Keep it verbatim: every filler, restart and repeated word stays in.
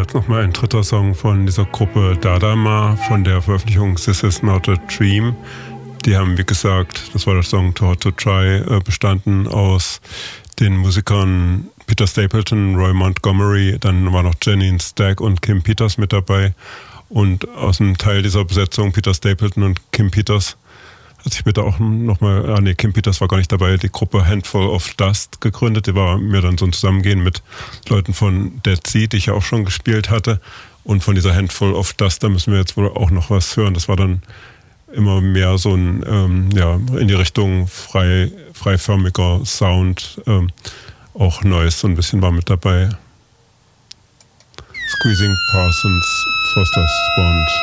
jetzt nochmal ein dritter Song von dieser Gruppe Dadama von der Veröffentlichung This Is Not a Dream. Die haben, wie gesagt, das war der Song Too Hot to Try, bestanden aus den Musikern Peter Stapleton, Roy Montgomery, dann war noch Janine Stagg und Kim Peters mit dabei. Und aus einem Teil dieser Besetzung, Peter Stapleton und Kim Peters, hat sich später auch nochmal, ah nee, Kim Peters war gar nicht dabei, die Gruppe Handful of Dust gegründet. Die war mir dann so ein Zusammengehen mit Leuten von Dead Sea, die ich ja auch schon gespielt hatte. Und von dieser Handful of Dust, da müssen wir jetzt wohl auch noch was hören. Das war dann immer mehr so ein, ähm, ja, in die Richtung frei, freiförmiger Sound. Ähm, auch Neues so ein bisschen war mit dabei. Squeezing Parsons, Foster's Bond.